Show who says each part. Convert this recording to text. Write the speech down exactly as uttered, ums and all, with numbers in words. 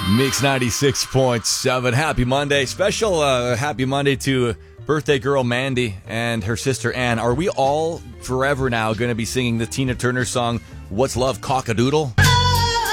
Speaker 1: Mix ninety-six point seven. Happy Monday. Special uh, happy Monday to birthday girl Mandy and her sister Ann. Are we all forever now going to be singing the Tina Turner song, What's Love, Cock-a-Doodle?